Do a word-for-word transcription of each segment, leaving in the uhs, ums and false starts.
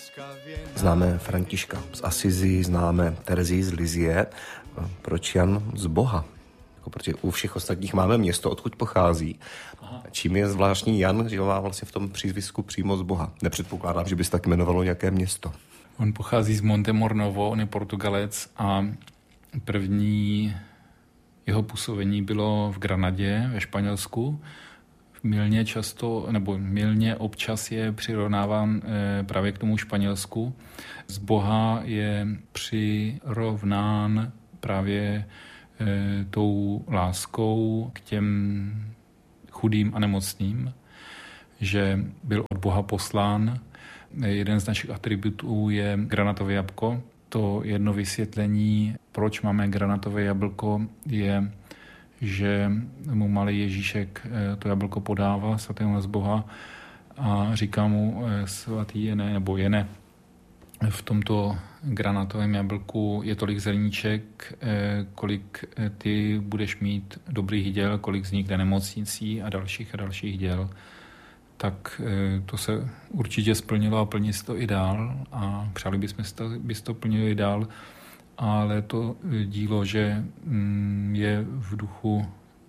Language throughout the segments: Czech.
Známe Františka z Asizi, známe Terezii z Lizie. Proč Jan z Boha? Protože u všech ostatních máme město, odkud pochází. Aha. Čím je zvláštní Jan, že má vlastně v tom přízvisku přímo z Boha? Nepředpokládám, že by se tak jmenovalo nějaké město. On pochází z Montemornovo, on je Portugalec a první jeho působení bylo v Granadě ve Španělsku. Mylně často, nebo mylně občas je přirovnáván právě k tomu Španělsku. Z Boha je přirovnán právě tou láskou k těm chudým a nemocným, že byl od Boha poslán. Jeden z našich atributů je granatové jablko. To jedno vysvětlení, proč máme granatové jablko, je, že mu malý Ježíšek to jablko podává svatému z Boha a říká mu svatý Jene, nebo Jene, v tomto granatovém jablku je tolik zrníček, kolik ty budeš mít dobrých děl, kolik vznikne nemocnicí a dalších a dalších děl. Tak to se určitě splnilo a plní se to i dál a přáli bychom si to, by se to plnilo i dál, ale to dílo, že je v duchu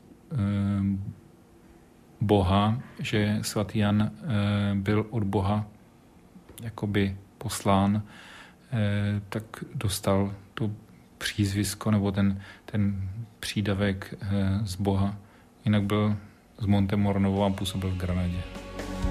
Boha, že svatý Jan byl od Boha jakoby poslán, tak dostal to přízvisko nebo ten, ten přídavek z Boha. Jinak byl z Montemornova a působil v Granadě.